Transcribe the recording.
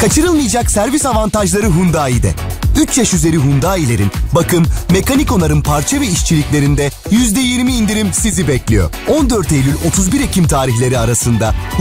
Kaçırılmayacak servis avantajları Hyundai'de. 3 yaş üzeri Hyundai'lerin bakım, mekanik onarım parça ve işçiliklerinde %20 indirim sizi bekliyor. 14 Eylül 31 Ekim tarihleri arasında